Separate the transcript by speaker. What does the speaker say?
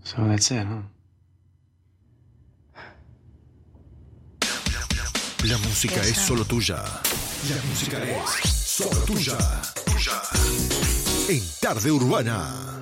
Speaker 1: So that's it, huh?
Speaker 2: La música es solo tuya. La música es solo tuya. En Tarde Urbana.